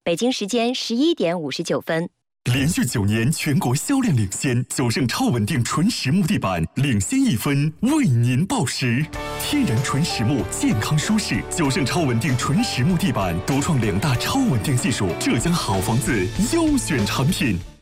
北京时间11:59。 连续9年全国销量领先，9胜超稳定纯实木地板领先1分，为您报时。天然纯实木，健康舒适，9胜超稳定纯实木地板独创2大超稳定技术，浙江好房子优选产品。